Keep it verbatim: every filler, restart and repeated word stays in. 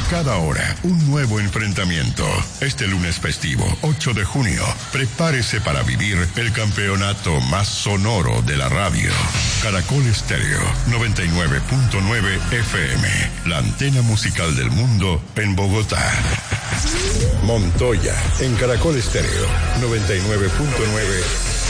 Cada hora, un nuevo enfrentamiento. Este lunes festivo, ocho de junio, prepárese para vivir el campeonato más sonoro de la radio. Caracol Estéreo, noventa y nueve punto nueve F M, la antena musical del mundo en Bogotá. Montoya, en Caracol Estéreo, noventa y nueve punto nueve